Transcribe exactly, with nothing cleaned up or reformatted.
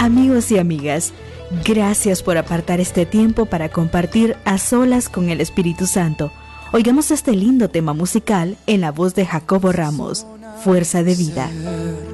Amigos y amigas, gracias por apartar este tiempo para compartir a solas con el Espíritu Santo. Oigamos este lindo tema musical en la voz de Jacobo Ramos, Fuerza de Vida.